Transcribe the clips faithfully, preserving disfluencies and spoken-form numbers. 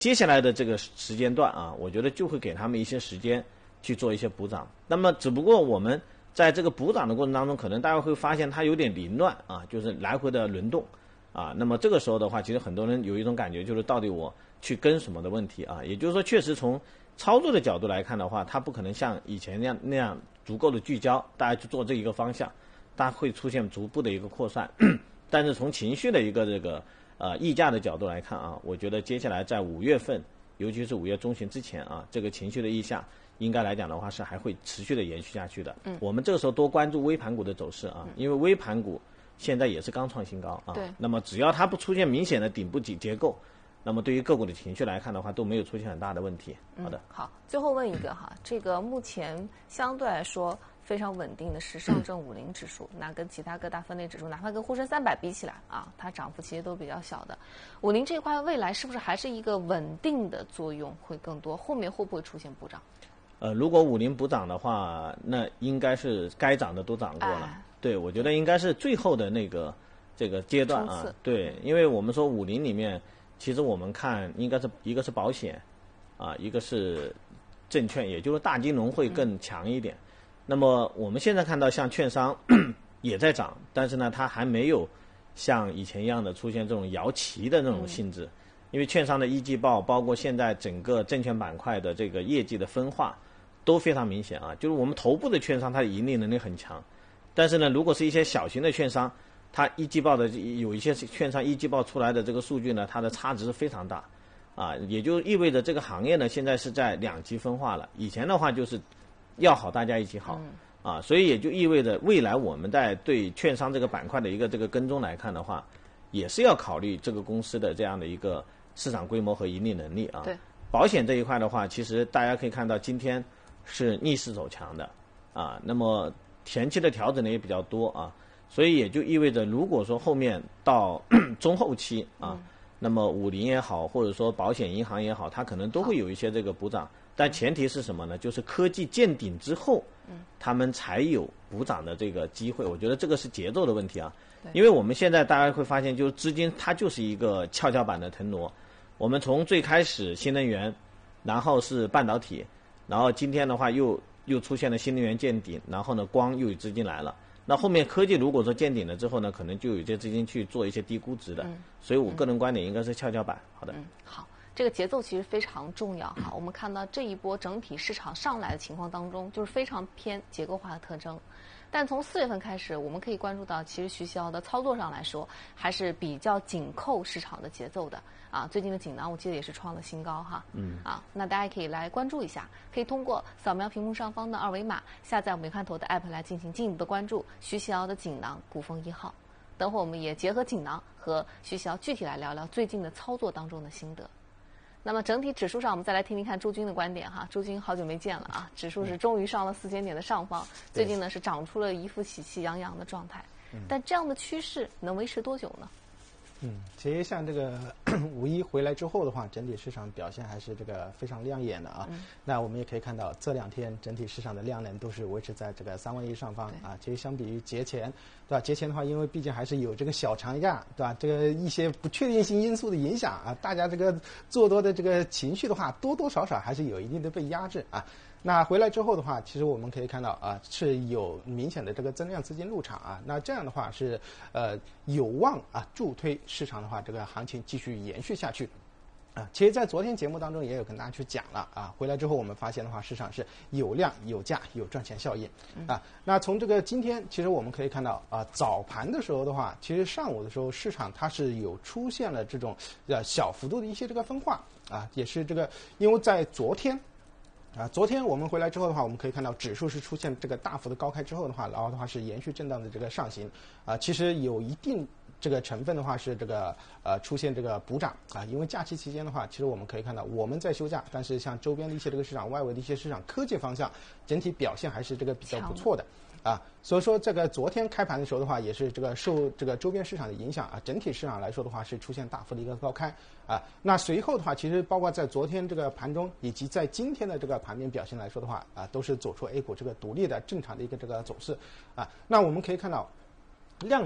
接下来的这个时间段啊，我觉得就会给他们一些时间去做一些补涨。那么只不过我们在这个补涨的过程当中，可能大家会发现它有点凌乱啊，就是来回的轮动啊。那么这个时候的话，其实很多人有一种感觉，就是到底我去跟什么的问题啊。也就是说，确实从操作的角度来看的话，它不可能像以前那样那样足够的聚焦，大家去做这一个方向，它会出现逐步的一个扩散。但是从情绪的一个这个呃溢价的角度来看啊，我觉得接下来在五月份，尤其是五月中旬之前啊，这个情绪的溢价应该来讲的话是还会持续的延续下去的。嗯，我们这个时候多关注微盘股的走势啊，因为微盘股现在也是刚创新高啊。 对。 那么只要它不出现明显的顶部结结构，那么对于个股的情绪来看的话，都没有出现很大的问题。好的。 嗯、好，最后问一个哈，这个目前相对来说非常稳定的是上证五零指数，那跟其他各大分类指数，哪怕跟沪深三百比起来啊，它涨幅其实都比较小的。五零这一块未来是不是还是一个稳定的作用会更多？后面会不会出现补涨？ 呃，如果五零补涨的话，那应该是该涨的都涨过了。哎、对，我觉得应该是最后的那个这个阶段啊。对，因为我们说五零里面，其实我们看应该是一个是保险，啊，一个是证券，也就是大金融会更强一点。嗯，那么我们现在看到像券商也在涨，但是呢，它还没有像以前一样的出现这种摇旗的那种性质，因为券商的一季报，包括现在整个证券板块的这个业绩的分化都非常明显啊。就是我们头部的券商它的盈利能力很强，但是呢，如果是一些小型的券商，它一季报的有一些券商一季报出来的这个数据呢，它的差值是非常大啊，也就意味着这个行业呢现在是在两极分化了。以前的话就是要好大家一起好，啊，所以也就意味着未来我们在对券商这个板块的一个这个跟踪来看的话，也是要考虑这个公司的这样的一个市场规模和盈利能力啊。 对。 保险这一块的话，其实大家可以看到今天是逆势走强的，啊，那么前期的调整呢也比较多啊，所以也就意味着如果说后面到中后期啊，嗯、那么五零也好，或者说保险银行也好，它可能都会有一些这个补涨。但前提是什么呢？就是科技见顶之后，嗯，他们才有补涨的这个机会。我觉得这个是节奏的问题啊。因为我们现在大家会发现，就是资金它就是一个跷跷板的腾挪。我们从最开始新能源，然后是半导体，然后今天的话又又出现了新能源见顶，然后呢光又有资金来了。那后面科技如果说见顶了之后呢，可能就有一些资金去做一些低估值的。嗯、所以我个人观点应该是跷跷板。好的。 嗯，好。这个节奏其实非常重要哈，我们看到这一波整体市场上来的情况当中，就是非常偏结构化的特征。但从四月份开始，我们可以关注到，其实徐鑫的操作上来说，还是比较紧扣市场的节奏的啊。最近的锦囊我记得也是创了新高哈，嗯啊，那大家可以来关注一下，可以通过扫描屏幕上方的二维码，下载我们看头的 app 来进行进一步的关注徐鑫的锦囊股风一号。等会我们也结合锦囊和徐鑫具体来聊聊最近的操作当中的心得。那么整体指数上，我们再来听听看朱军的观点哈。朱军好久没见了啊，指数是终于上了四千点的上方，最近呢是长出了一副喜气洋洋的状态。但这样的趋势能维持多久呢？ 嗯，其实像这个五一回来之后的话，整体市场表现还是这个非常亮眼的啊。嗯、那我们也可以看到，这两天整体市场的量能都是维持在这个三万亿上方啊。其实相比于节前，对吧？节前的话，因为毕竟还是有这个小长假，对吧？这个一些不确定性因素的影响啊，大家这个做多的这个情绪的话，多多少少还是有一定的被压制啊。那回来之后的话，其实我们可以看到啊，是有明显的这个增量资金入场啊。那这样的话是呃有望啊助推市场的话，这个行情继续延续下去。啊，其实，在昨天节目当中也有跟大家去讲了啊。回来之后，我们发现的话，市场是有量、有价、有赚钱效应啊。那从这个今天，其实我们可以看到啊，早盘的时候的话，其实上午的时候，市场它是有出现了这种呃小幅度的一些这个分化啊，也是这个，因为在昨天。啊，昨天我们回来之后的话，我们可以看到指数是出现这个大幅的高开之后的话，然后的话是延续震荡的这个上行，啊，其实有一定这个成分的话是这个呃出现这个补涨啊，因为假期期间的话，其实我们可以看到我们在休假，但是像周边的一些这个市场、外围的一些市场、科技方向整体表现还是这个比较不错的。啊，所以说这个昨天开盘的时候的话，也是这个受这个周边市场的影响啊，整体市场来说的话是出现大幅的一个高开啊。那随后的话，其实包括在昨天这个盘中以及在今天的这个盘面表现来说的话啊，都是走出 A 股这个独立的正常的一个这个走势啊。那我们可以看到量能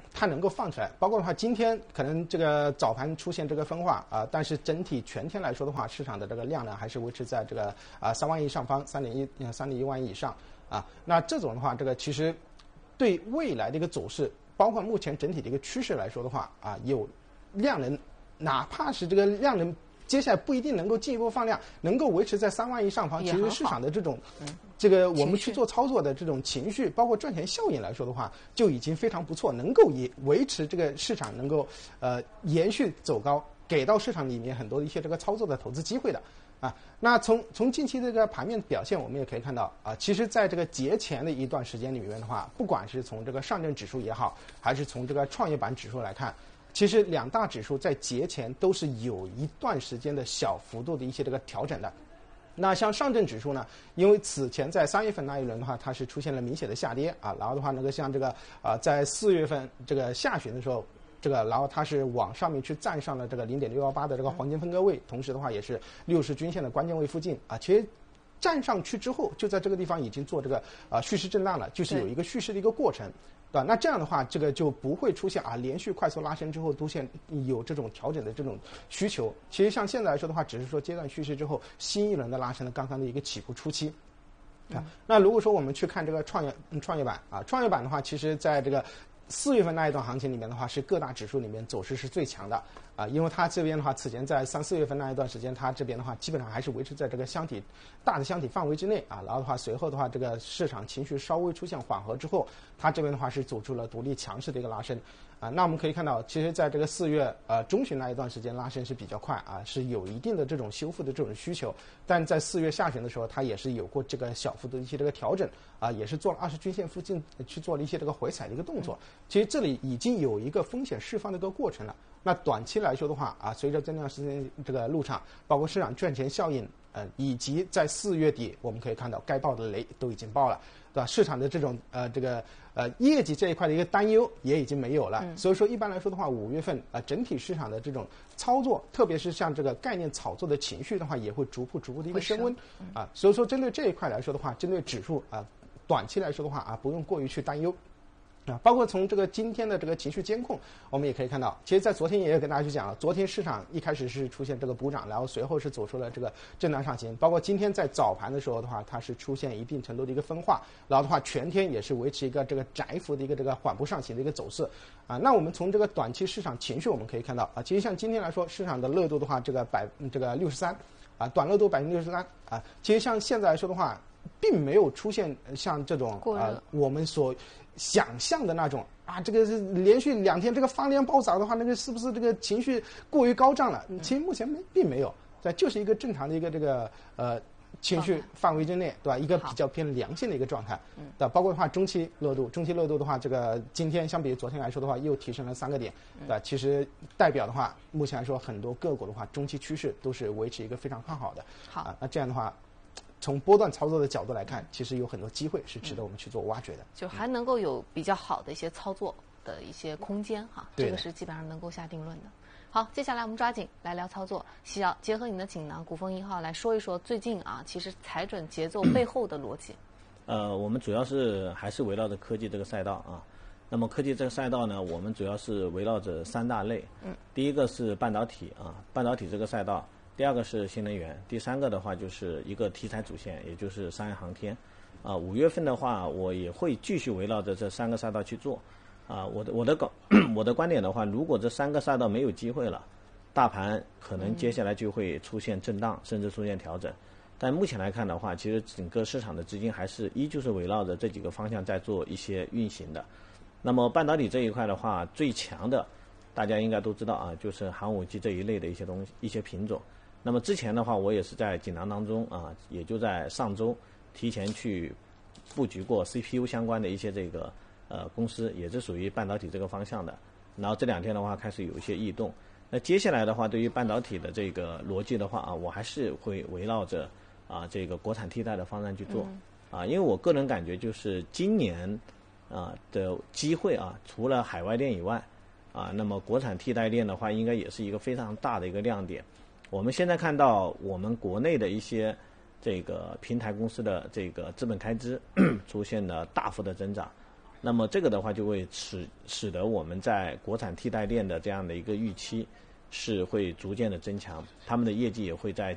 它能够放出来。包括的话，今天可能这个早盘出现这个分化啊、呃，但是整体全天来说的话，市场的这个量呢还是维持在这个啊三万亿上方，三点一三点一万亿以上啊。那这种的话，这个其实对未来的一个走势，包括目前整体的一个趋势来说的话啊，有量能，哪怕是这个量能接下来不一定能够进一步放量，能够维持在三万亿上方，其实市场的这种。这个我们去做操作的这种情绪，包括赚钱效应来说的话，就已经非常不错，能够也维持这个市场能够呃延续走高，给到市场里面很多的一些这个操作的投资机会的啊。那从从近期这个盘面表现，我们也可以看到啊，其实在这个节前的一段时间里面的话，不管是从这个上证指数也好，还是从这个创业板指数来看，其实两大指数在节前都是有一段时间的小幅度的一些这个调整的。那像上证指数呢，因为此前在三月份那一轮的话，它是出现了明显的下跌啊，然后的话，那个像这个啊、呃，在四月份这个下旬的时候，这个然后它是往上面去站上了这个零点六幺八的这个黄金分割位，同时的话也是六十均线的关键位附近啊，其实站上去之后，就在这个地方已经做这个啊、呃、蓄势震荡了，就是有一个蓄势的一个过程。对吧？那这样的话，这个就不会出现啊连续快速拉升之后出现有这种调整的这种需求。其实像现在来说的话，只是说阶段蓄势之后新一轮的拉升的刚刚的一个起步初期。啊，那如果说我们去看这个创业创业板啊，创业板的话，其实在这个四月份那一段行情里面的话，是各大指数里面走势是最强的啊，因为它这边的话，此前在三四月份那一段时间，它这边的话基本上还是维持在这个箱体大的箱体范围之内啊，然后的话，随后的话，这个市场情绪稍微出现缓和之后，它这边的话是走出了独立强势的一个拉升啊。那我们可以看到，其实在这个四月呃中旬那一段时间拉升是比较快啊，是有一定的这种修复的这种需求，但在四月下旬的时候，它也是有过这个小幅的一些这个调整啊，也是做了二十均线附近去做了一些这个回踩的一个动作。其实这里已经有一个风险释放的一个过程了。那短期来说的话啊，随着这段时间这个入场，包括市场赚钱效应，呃，以及在四月底我们可以看到该爆的雷都已经爆了，对吧？市场的这种呃这个呃业绩这一块的一个担忧也已经没有了。嗯、所以说一般来说的话，五月份啊、呃、整体市场的这种操作，特别是像这个概念炒作的情绪的话，也会逐步逐步的一个升温、嗯、啊。所以说针对这一块来说的话，针对指数啊，短期来说的话啊，不用过于去担忧。啊，包括从这个今天的这个情绪监控，我们也可以看到，其实，在昨天也有跟大家去讲了，昨天市场一开始是出现这个补涨，然后随后是走出了这个震荡上行，包括今天在早盘的时候的话，它是出现一定程度的一个分化，然后的话，全天也是维持一个这个窄幅的一个这个缓步上行的一个走势。啊，那我们从这个短期市场情绪我们可以看到啊，其实像今天来说，市场的热度的话，这个百这个六十三，啊，短热度百分之六十三啊，其实像现在来说的话，并没有出现像这种啊、呃、我们所想象的那种啊，这个是连续两天这个发量暴涨的话，那个是不是这个情绪过于高涨了？其实目前没并没有，对，就是一个正常的一个这个呃情绪范围之内，对吧？一个比较偏良性的一个状态，对吧？包括的话中期热度，中期热度的话，这个今天相比昨天来说的话，又提升了三个点，对吧？其实代表的话，目前来说很多个股的话，中期趋势都是维持一个非常看好的。 好， 啊，那这样的话。从波段操作的角度来看，其实有很多机会是值得我们去做挖掘的， 就还能够有比较好的一些操作的一些空间哈，这个是基本上能够下定论的。好，接下来我们抓紧来聊操作，需要结合你的锦囊古风一号来说一说最近啊，其实踩准节奏背后的逻辑。 呃，我们主要是还是围绕着科技这个赛道啊。那么科技这个赛道呢，我们主要是围绕着三大类。嗯。第一个是半导体啊，半导体这个赛道。第二个是新能源，第三个的话就是一个题材主线，也就是商业航天。啊，五月份的话，我也会继续围绕着这三个赛道去做。啊，我的我的搞我的观点的话，如果这三个赛道没有机会了，大盘可能接下来就会出现震荡，甚至出现调整。但目前来看的话，其实整个市场的资金还是依旧是围绕着这几个方向在做一些运行的。那么半导体这一块的话，最强的大家应该都知道啊，就是寒武纪这一类的一些东西、一些品种。那么之前的话，我也是在锦囊当中啊，也就在上周提前去布局过 C P U 相关的一些这个呃公司，也是属于半导体这个方向的。然后这两天的话开始有一些异动。那接下来的话，对于半导体的这个逻辑的话啊，我还是会围绕着啊这个国产替代的方案去做啊，因为我个人感觉就是今年啊的机会啊，除了海外链以外啊，那么国产替代链的话，应该也是一个非常大的一个亮点。我们现在看到我们国内的一些这个平台公司的这个资本开支出现了大幅的增长， 那么这个的话就会使使得我们在国产替代店的这样的一个预期是会逐渐的增强，他们的业绩也会在